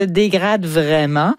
dégrade vraiment.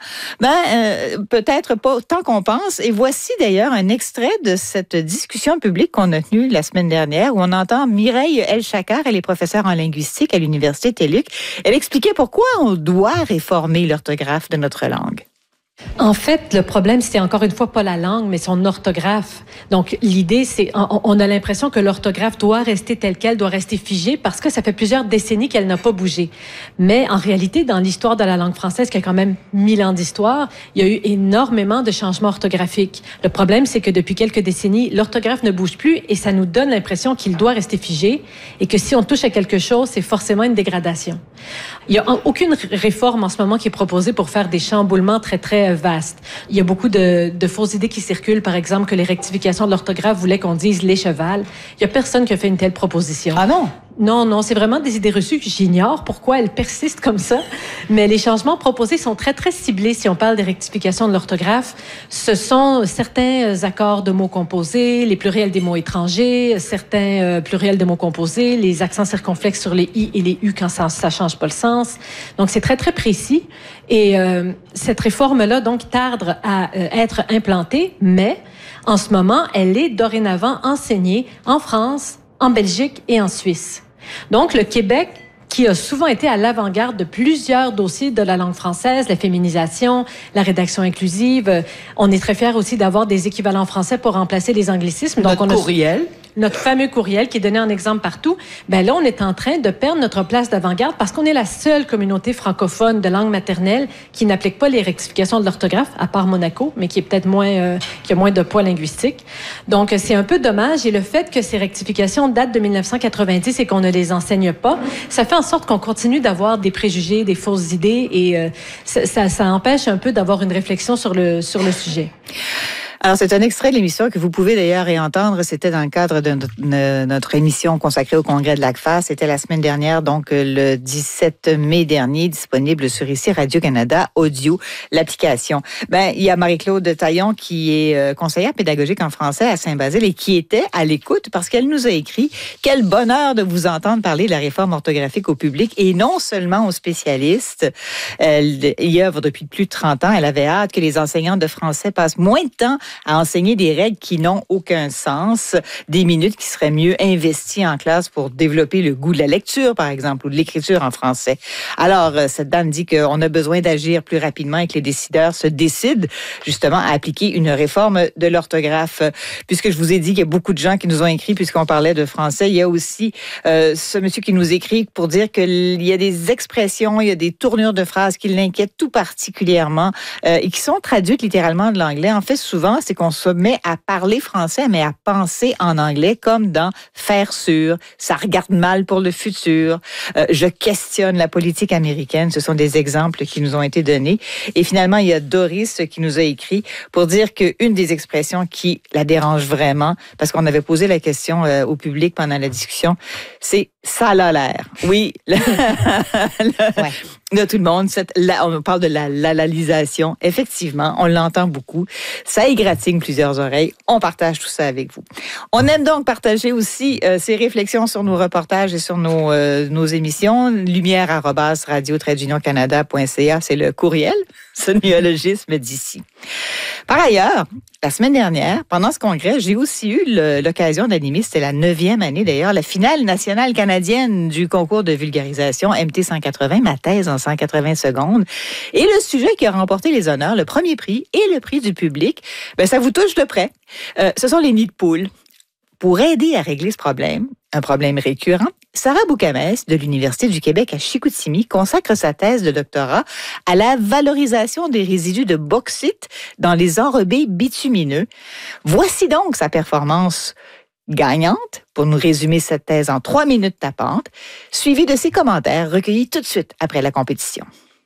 Peut-être pas autant qu'on pense. Et voici d'ailleurs un extrait de cette discussion publique qu'on a tenue la semaine dernière où on entend Mireille El-Chakar, elle est professeure en linguistique à l'Université TELUC. Elle expliquait pourquoi on doit réformer l'orthographe de notre langue. En fait, le problème, c'est encore une fois pas la langue, mais son orthographe. Donc, l'idée, c'est, on a l'impression que l'orthographe doit rester telle qu'elle, doit rester figée, parce que ça fait plusieurs décennies qu'elle n'a pas bougé. Mais en réalité, dans l'histoire de la langue française, qui a quand même 1000 ans d'histoire, il y a eu énormément de changements orthographiques. Le problème, c'est que depuis quelques décennies, l'orthographe ne bouge plus et ça nous donne l'impression qu'il doit rester figé et que si on touche à quelque chose, c'est forcément une dégradation. Il n'y a aucune réforme en ce moment qui est proposée pour faire des chamboulements très, très vastes. Il y a beaucoup de fausses idées qui circulent, par exemple, que les rectifications de l'orthographe voulaient qu'on dise les chevals. Il n'y a personne qui a fait une telle proposition. Ah non? Non, c'est vraiment des idées reçues que j'ignore pourquoi elles persistent comme ça. Mais les changements proposés sont très, très ciblés si on parle des rectifications de l'orthographe. Ce sont certains accords de mots composés, les pluriels des mots étrangers, certains pluriels de mots composés, les accents circonflexes sur les i et les u quand ça change pas le sens. Donc, c'est très, très précis. Et cette réforme-là, donc, tarde à être implantée, mais en ce moment, elle est dorénavant enseignée en France, en Belgique et en Suisse. Donc, le Québec, qui a souvent été à l'avant-garde de plusieurs dossiers de la langue française, la féminisation, la rédaction inclusive. On est très fiers aussi d'avoir des équivalents français pour remplacer les anglicismes. Donc, courriel. Notre fameux courriel qui est donné en exemple partout. Ben là, on est en train de perdre notre place d'avant-garde parce qu'on est la seule communauté francophone de langue maternelle qui n'applique pas les rectifications de l'orthographe, à part Monaco, mais qui est peut-être qui a moins de poids linguistique. Donc, c'est un peu dommage. Et le fait que ces rectifications datent de 1990 et qu'on ne les enseigne pas, ça fait en sorte qu'on continue d'avoir des préjugés, des fausses idées et ça empêche un peu d'avoir une réflexion sur le sujet. Alors, c'est un extrait de l'émission que vous pouvez d'ailleurs réentendre. C'était dans le cadre de notre émission consacrée au congrès de l'ACFA. C'était la semaine dernière, donc le 17 mai dernier, disponible sur ici Radio-Canada Audio, l'application. Il y a Marie-Claude Taillon qui est conseillère pédagogique en français à Saint-Basile et qui était à l'écoute parce qu'elle nous a écrit « Quel bonheur de vous entendre parler de la réforme orthographique au public et non seulement aux spécialistes. » Elle y œuvre depuis plus de 30 ans. Elle avait hâte que les enseignantes de français passent moins de temps à enseigner des règles qui n'ont aucun sens, des minutes qui seraient mieux investies en classe pour développer le goût de la lecture, par exemple, ou de l'écriture en français. Alors, cette dame dit qu'on a besoin d'agir plus rapidement et que les décideurs se décident justement à appliquer une réforme de l'orthographe. Puisque je vous ai dit qu'il y a beaucoup de gens qui nous ont écrit, puisqu'on parlait de français, il y a aussi ce monsieur qui nous écrit pour dire qu'il y a des expressions, il y a des tournures de phrases qui l'inquiètent tout particulièrement et qui sont traduites littéralement de l'anglais. En fait, souvent, c'est qu'on se met à parler français, mais à penser en anglais, comme dans « faire sûr »,« ça regarde mal pour le futur »,« je questionne la politique américaine ». Ce sont des exemples qui nous ont été donnés. Et finalement, il y a Doris qui nous a écrit pour dire qu'une des expressions qui la dérange vraiment, parce qu'on avait posé la question au public pendant la discussion, c'est « ça a l'air ». Oui, ouais. De tout le monde. On parle de la lalalisation. Effectivement, on l'entend beaucoup. Ça égratigne plusieurs oreilles. On partage tout ça avec vous. On aime donc partager aussi ces réflexions sur nos reportages et sur nos émissions. lumière@radio-canada.ca, c'est le courriel. Ce néologisme d'ici. Par ailleurs, la semaine dernière, pendant ce congrès, j'ai aussi eu l'occasion d'animer, c'était la 9e année d'ailleurs, la finale nationale canadienne du concours de vulgarisation MT 180, ma thèse en 180 secondes. Et le sujet qui a remporté les honneurs, le premier prix et le prix du public, ça vous touche de près. Ce sont les nids de poules. Pour aider à régler ce problème, un problème récurrent, Sarah Boukamès de l'Université du Québec à Chicoutimi consacre sa thèse de doctorat à la valorisation des résidus de bauxite dans les enrobés bitumineux. Voici donc sa performance gagnante pour nous résumer cette thèse en 3 minutes tapantes, suivie de ses commentaires recueillis tout de suite après la compétition.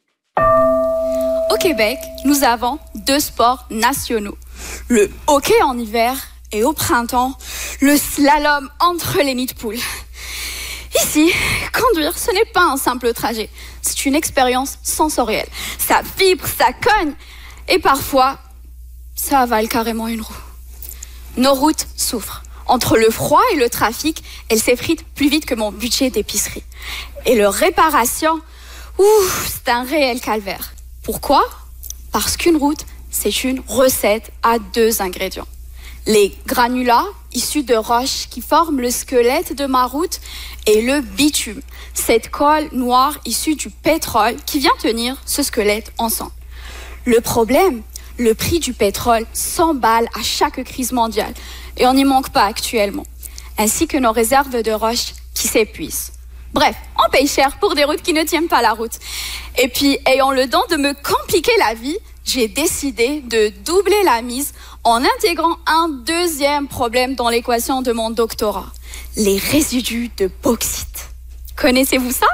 Au Québec, nous avons 2 sports nationaux. Le hockey en hiver et au printemps, le slalom entre les nids de poules. Ici, conduire, ce n'est pas un simple trajet. C'est une expérience sensorielle. Ça vibre, ça cogne. Et parfois, ça avale carrément une roue. Nos routes souffrent. Entre le froid et le trafic, elles s'effritent plus vite que mon budget d'épicerie. Et leur réparation, C'est un réel calvaire. Pourquoi? Parce qu'une route, c'est une recette à 2 ingrédients. Les granulats issus de roches qui forment le squelette de ma route et le bitume, cette colle noire issue du pétrole qui vient tenir ce squelette ensemble. Le problème, le prix du pétrole s'emballe à chaque crise mondiale et on n'y manque pas actuellement, ainsi que nos réserves de roches qui s'épuisent. Bref, on paye cher pour des routes qui ne tiennent pas la route. Et puis, ayant le don de me compliquer la vie, j'ai décidé de doubler la mise en intégrant un deuxième problème dans l'équation de mon doctorat, les résidus de bauxite. Connaissez-vous ça?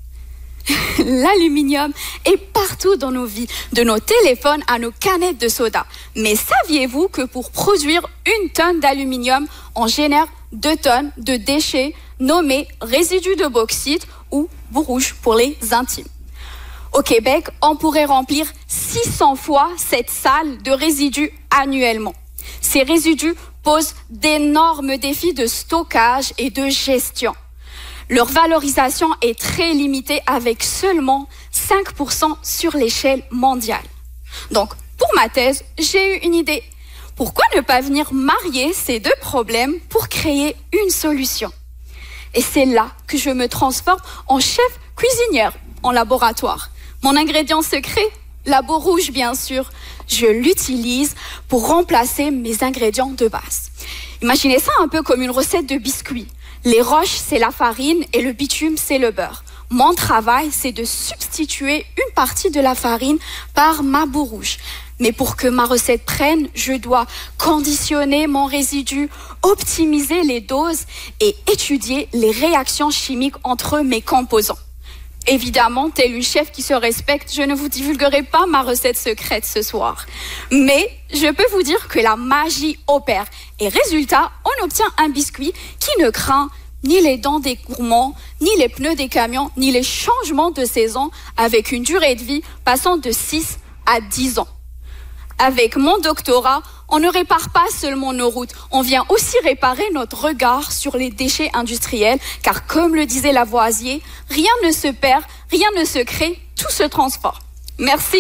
L'aluminium est partout dans nos vies, de nos téléphones à nos canettes de soda. Mais saviez-vous que pour produire 1 tonne d'aluminium, on génère 2 tonnes de déchets nommés résidus de bauxite ou boue rouge pour les intimes? Au Québec, on pourrait remplir 600 fois cette salle de résidus annuellement. Ces résidus posent d'énormes défis de stockage et de gestion. Leur valorisation est très limitée avec seulement 5% sur l'échelle mondiale. Donc, pour ma thèse, j'ai eu une idée. Pourquoi ne pas venir marier ces 2 problèmes pour créer une solution? Et c'est là que je me transforme en chef cuisinière en laboratoire. Mon ingrédient secret, la boue rouge bien sûr, je l'utilise pour remplacer mes ingrédients de base. Imaginez ça un peu comme une recette de biscuits. Les roches, c'est la farine et le bitume, c'est le beurre. Mon travail, c'est de substituer une partie de la farine par ma boue rouge. Mais pour que ma recette prenne, je dois conditionner mon résidu, optimiser les doses et étudier les réactions chimiques entre mes composants. Évidemment, telle une chef qui se respecte, je ne vous divulguerai pas ma recette secrète ce soir. Mais je peux vous dire que la magie opère. Et résultat, on obtient un biscuit qui ne craint ni les dents des gourmands, ni les pneus des camions, ni les changements de saison, avec une durée de vie passant de 6 à 10 ans. Avec mon doctorat, on ne répare pas seulement nos routes, on vient aussi réparer notre regard sur les déchets industriels, car comme le disait Lavoisier, rien ne se perd, rien ne se crée, tout se transforme. Merci.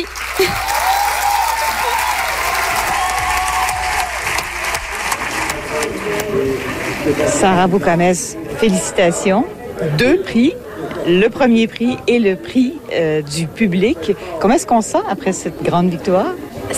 Sarah Boukamès, félicitations. 2 prix, le premier prix et le prix du public. Comment est-ce qu'on sent après cette grande victoire?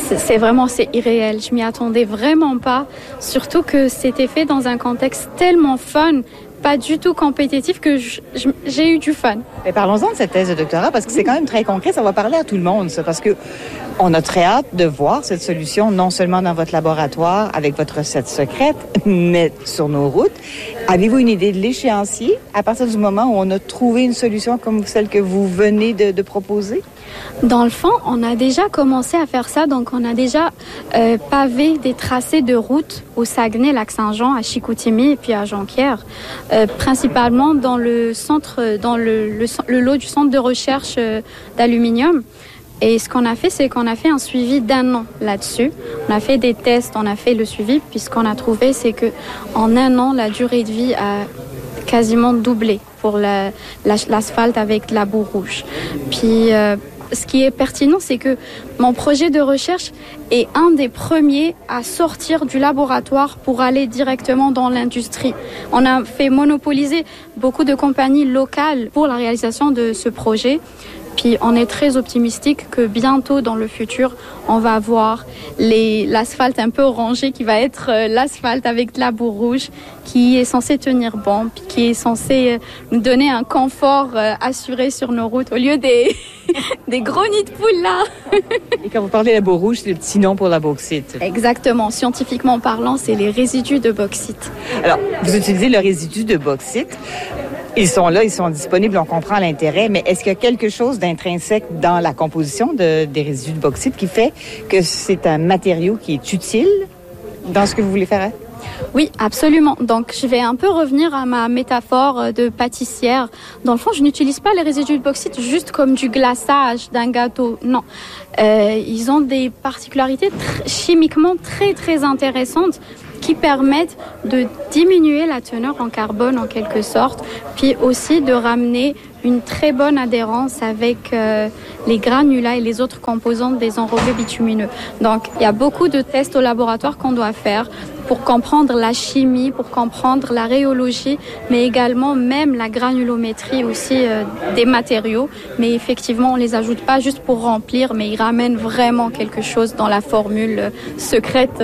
C'est irréel. Je m'y attendais vraiment pas. Surtout que c'était fait dans un contexte tellement fun, pas du tout compétitif, que j'ai eu du fun. Mais parlons-en de cette thèse de doctorat, parce que c'est quand même très concret. Ça va parler à tout le monde, ça, parce que on a très hâte de voir cette solution, non seulement dans votre laboratoire, avec votre recette secrète, mais sur nos routes. Avez-vous une idée de l'échéancier à partir du moment où on a trouvé une solution comme celle que vous venez de proposer? Dans le fond, on a déjà commencé à faire ça. Donc, on a déjà pavé des tracés de routes au Saguenay, Lac-Saint-Jean, à Chicoutimi et puis à Jonquière, principalement dans le centre, dans le lot du centre de recherche d'aluminium. Et ce qu'on a fait, c'est qu'on a fait un suivi d'1 an là-dessus. On a fait des tests, on a fait le suivi, puis ce qu'on a trouvé, c'est que en 1 an, la durée de vie a quasiment doublé pour l'asphalte avec la boue rouge. Puis ce qui est pertinent, c'est que mon projet de recherche est un des premiers à sortir du laboratoire pour aller directement dans l'industrie. On a fait monopoliser beaucoup de compagnies locales pour la réalisation de ce projet. Puis on est très optimistique que bientôt dans le futur, on va voir l'asphalte un peu orangé qui va être l'asphalte avec de la boue rouge qui est censé tenir bon, puis qui est censé nous donner un confort assuré sur nos routes au lieu des gros nids de poules là. Et quand vous parlez de la boue rouge, c'est le petit nom pour la bauxite. Exactement. Scientifiquement parlant, c'est les résidus de bauxite. Alors, vous utilisez le résidu de bauxite. Ils sont là, ils sont disponibles, on comprend l'intérêt, mais est-ce qu'il y a quelque chose d'intrinsèque dans la composition des résidus de bauxite qui fait que c'est un matériau qui est utile dans ce que vous voulez faire? Oui, absolument. Donc, je vais un peu revenir à ma métaphore de pâtissière. Dans le fond, je n'utilise pas les résidus de bauxite juste comme du glaçage d'un gâteau. Non. Ils ont des particularités chimiquement très, très intéressantes qui permettent de diminuer la teneur en carbone en quelque sorte, puis aussi de ramener une très bonne adhérence avec les granulats et les autres composantes des enrobés bitumineux. Donc, il y a beaucoup de tests au laboratoire qu'on doit faire pour comprendre la chimie, pour comprendre la rhéologie, mais également même la granulométrie aussi des matériaux. Mais effectivement, on les ajoute pas juste pour remplir, mais ils ramènent vraiment quelque chose dans la formule secrète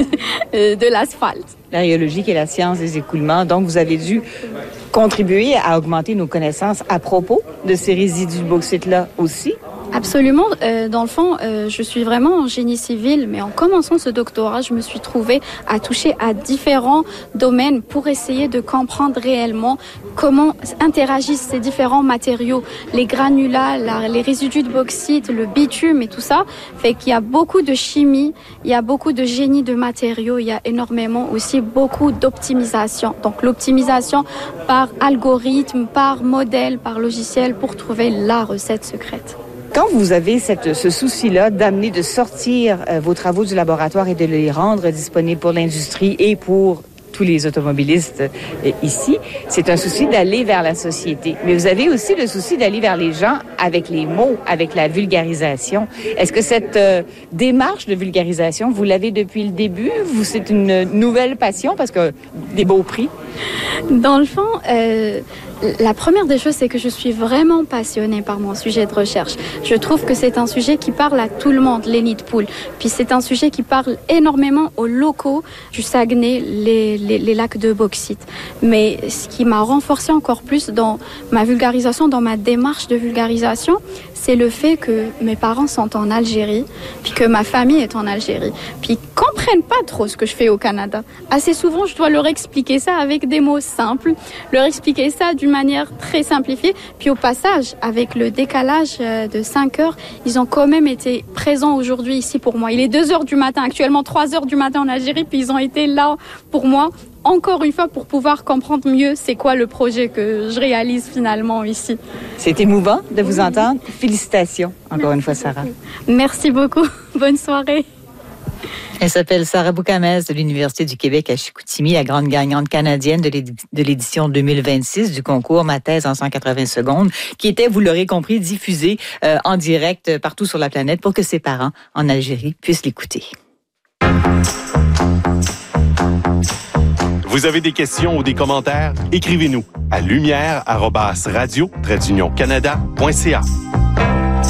de l'asphalte. La rhéologie qui est la science des écoulements. Donc, vous avez dû contribuer à augmenter nos connaissances à propos de ces résidus de bauxite-là aussi. Absolument. Dans le fond, je suis vraiment en génie civil, mais en commençant ce doctorat, je me suis trouvée à toucher à différents domaines pour essayer de comprendre réellement comment interagissent ces différents matériaux, les granulats, les résidus de bauxite, le bitume et tout ça. Fait qu'il y a beaucoup de chimie, il y a beaucoup de génie de matériaux, il y a énormément aussi beaucoup d'optimisation. Donc l'optimisation par algorithme, par modèle, par logiciel pour trouver la recette secrète. Quand vous avez ce souci-là d'amener, de sortir vos travaux du laboratoire et de les rendre disponibles pour l'industrie et pour tous les automobilistes ici, c'est un souci d'aller vers la société. Mais vous avez aussi le souci d'aller vers les gens avec les mots, avec la vulgarisation. Est-ce que cette démarche de vulgarisation, vous l'avez depuis le début? C'est une nouvelle passion parce que des beaux prix? Dans le fond, la première des choses, c'est que je suis vraiment passionnée par mon sujet de recherche. Je trouve que c'est un sujet qui parle à tout le monde, les nids de poules. Puis c'est un sujet qui parle énormément aux locaux du Saguenay, les lacs de bauxite. Mais ce qui m'a renforcé encore plus dans ma vulgarisation, dans ma démarche de vulgarisation, c'est le fait que mes parents sont en Algérie, puis que ma famille est en Algérie, puis ils comprennent pas trop ce que je fais au Canada. Assez souvent, je dois leur expliquer ça avec des mots simples, leur expliquer ça d'une manière très simplifiée. Puis au passage, avec le décalage de 5 heures, ils ont quand même été présents aujourd'hui ici pour moi. Il est 2 heures du matin, actuellement 3 heures du matin en Algérie, puis ils ont été là pour moi, encore une fois, pour pouvoir comprendre mieux c'est quoi le projet que je réalise finalement ici. C'est émouvant de vous entendre. Félicitations, encore une fois, Sarah. Merci beaucoup. Bonne soirée. Elle s'appelle Sarah Boukamez de l'Université du Québec à Chicoutimi, la grande gagnante canadienne de l'édition 2026 du concours Ma thèse en 180 secondes, qui était, vous l'aurez compris, diffusée en direct partout sur la planète pour que ses parents en Algérie puissent l'écouter. Vous avez des questions ou des commentaires? Écrivez-nous à lumière@radio-canada.ca.